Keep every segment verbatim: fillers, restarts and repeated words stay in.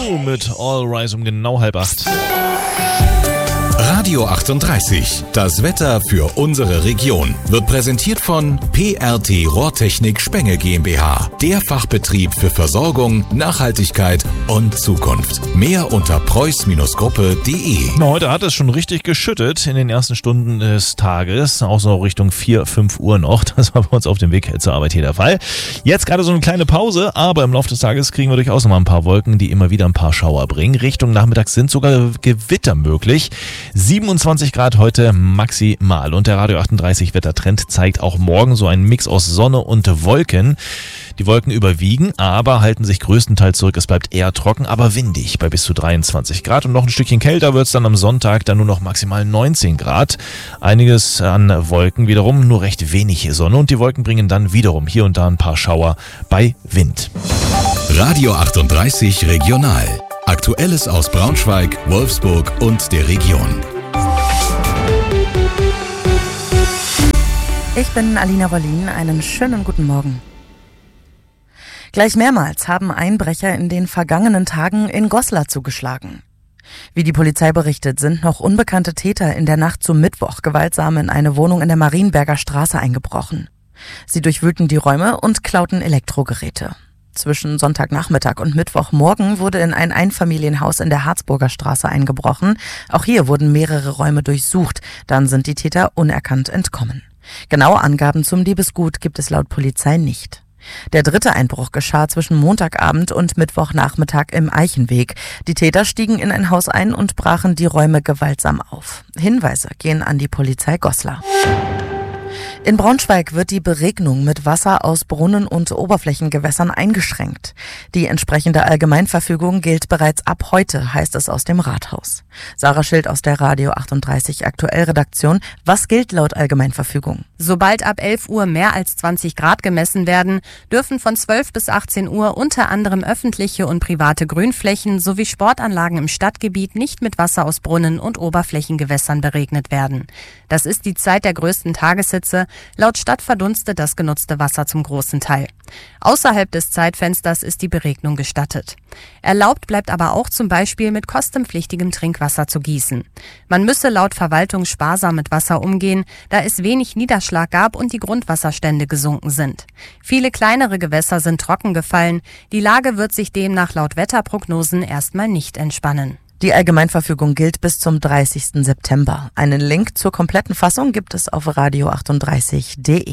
Blue mit All Rise um genau halb acht. Radio achtunddreißig, das Wetter für unsere Region, wird präsentiert von P R T Rohrtechnik Spenge GmbH, der Fachbetrieb für Versorgung, Nachhaltigkeit und Zukunft. Mehr unter preuß Gruppe punkt de. Na, heute hat es schon richtig geschüttet in den ersten Stunden des Tages, auch so Richtung vier, fünf Uhr noch. Das war bei uns auf dem Weg zur Arbeit hier der Fall. Jetzt gerade so eine kleine Pause, aber im Laufe des Tages kriegen wir durchaus noch mal ein paar Wolken, die immer wieder ein paar Schauer bringen. Richtung Nachmittags sind sogar Gewitter möglich. siebenundzwanzig Grad heute maximal und der Radio achtunddreißig Wettertrend zeigt auch morgen so einen Mix aus Sonne und Wolken. Die Wolken überwiegen, aber halten sich größtenteils zurück. Es bleibt eher trocken, aber windig bei bis zu dreiundzwanzig Grad und noch ein Stückchen kälter wird es dann am Sonntag, dann nur noch maximal neunzehn Grad. Einiges an Wolken, wiederum nur recht wenig Sonne und die Wolken bringen dann wiederum hier und da ein paar Schauer bei Wind. Radio achtunddreißig Regional. Aktuelles aus Braunschweig, Wolfsburg und der Region. Ich bin Alina Wollin, einen schönen guten Morgen. Gleich mehrmals haben Einbrecher in den vergangenen Tagen in Goslar zugeschlagen. Wie die Polizei berichtet, sind noch unbekannte Täter in der Nacht zum Mittwoch gewaltsam in eine Wohnung in der Marienberger Straße eingebrochen. Sie durchwühlten die Räume und klauten Elektrogeräte. Zwischen Sonntagnachmittag und Mittwochmorgen wurde in ein Einfamilienhaus in der Harzburger Straße eingebrochen. Auch hier wurden mehrere Räume durchsucht. Dann sind die Täter unerkannt entkommen. Genaue Angaben zum Diebesgut gibt es laut Polizei nicht. Der dritte Einbruch geschah zwischen Montagabend und Mittwochnachmittag im Eichenweg. Die Täter stiegen in ein Haus ein und brachen die Räume gewaltsam auf. Hinweise gehen an die Polizei Goslar. In Braunschweig wird die Beregnung mit Wasser aus Brunnen und Oberflächengewässern eingeschränkt. Die entsprechende Allgemeinverfügung gilt bereits ab heute, heißt es aus dem Rathaus. Sarah Schild aus der Radio achtunddreißig Aktuellredaktion. Was gilt laut Allgemeinverfügung? Sobald ab elf Uhr mehr als zwanzig Grad gemessen werden, dürfen von zwölf bis achtzehn Uhr unter anderem öffentliche und private Grünflächen sowie Sportanlagen im Stadtgebiet nicht mit Wasser aus Brunnen und Oberflächengewässern beregnet werden. Das ist die Zeit der größten Tageshitze. Laut Stadt verdunstet das genutzte Wasser zum großen Teil. Außerhalb des Zeitfensters ist die Beregnung gestattet. Erlaubt bleibt aber auch zum Beispiel mit kostenpflichtigem Trinkwasser zu gießen. Man müsse laut Verwaltung sparsam mit Wasser umgehen, da es wenig Niederschlag gab und die Grundwasserstände gesunken sind. Viele kleinere Gewässer sind trocken gefallen. Die Lage wird sich demnach laut Wetterprognosen erstmal nicht entspannen. Die Allgemeinverfügung gilt bis zum dreißigsten September. Einen Link zur kompletten Fassung gibt es auf radio achtunddreißig punkt de.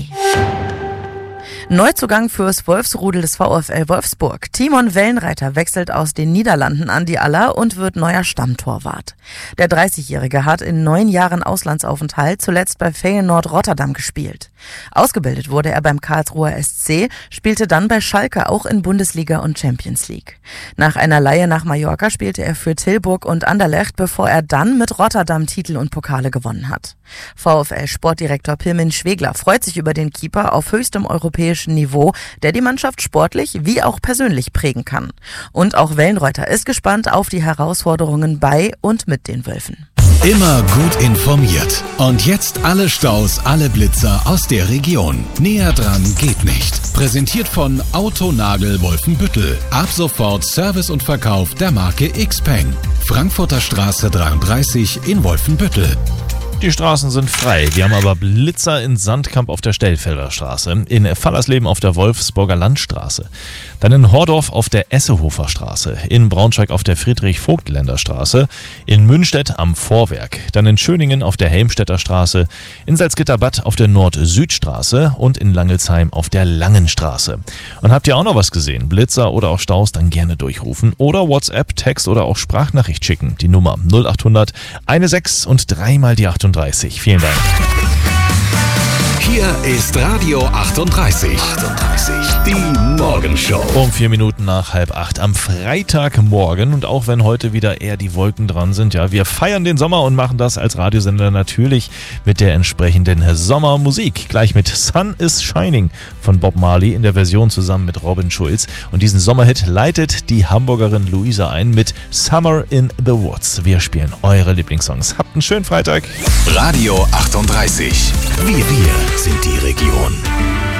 Neuzugang fürs Wolfsrudel des VfL Wolfsburg. Timon Wellenreiter wechselt aus den Niederlanden an die Aller und wird neuer Stammtorwart. Der dreißigjährige hat in neun Jahren Auslandsaufenthalt zuletzt bei Feyenoord Rotterdam gespielt. Ausgebildet wurde er beim Karlsruher S C, spielte dann bei Schalke auch in Bundesliga und Champions League. Nach einer Leihe nach Mallorca spielte er für Tilburg und Anderlecht, bevor er dann mit Rotterdam Titel und Pokale gewonnen hat. VfL-Sportdirektor Pirmin Schwegler freut sich über den Keeper auf höchstem europäischen Niveau, der die Mannschaft sportlich wie auch persönlich prägen kann. Und auch Wellenreuther ist gespannt auf die Herausforderungen bei und mit den Wölfen. Immer gut informiert. Und jetzt alle Staus, alle Blitzer aus der Region. Näher dran geht nicht. Präsentiert von Autonagel Wolfenbüttel. Ab sofort Service und Verkauf der Marke Xpeng. Frankfurter Straße dreiunddreißig in Wolfenbüttel. Die Straßen sind frei. Wir haben aber Blitzer in Sandkamp auf der Stellfelder Straße, in Fallersleben auf der Wolfsburger Landstraße, dann in Hordorf auf der Essehofer Straße, in Braunschweig auf der Friedrich-Vogtländer Straße, in Münstedt am Vorwerk, dann in Schöningen auf der Helmstedter Straße, in Salzgitterbad auf der Nord-Süd-Straße und in Langelsheim auf der Langenstraße. Und habt ihr auch noch was gesehen? Blitzer oder auch Staus, dann gerne durchrufen oder WhatsApp, Text oder auch Sprachnachricht schicken. Die Nummer null achthundert sechzehn und dreimal die achtunddreißig. Vielen Dank. Hier ist Radio achtunddreißig. achtunddreißig. Die Morgenshow. Um vier Minuten nach halb acht am Freitagmorgen. Und auch wenn heute wieder eher die Wolken dran sind, ja, wir feiern den Sommer und machen das als Radiosender natürlich mit der entsprechenden Sommermusik. Gleich mit Sun is Shining von Bob Marley in der Version zusammen mit Robin Schulz. Und diesen Sommerhit leitet die Hamburgerin Luisa ein mit Summer in the Woods. Wir spielen eure Lieblingssongs. Habt einen schönen Freitag. Radio achtunddreißig. Wir, wir sind die Region.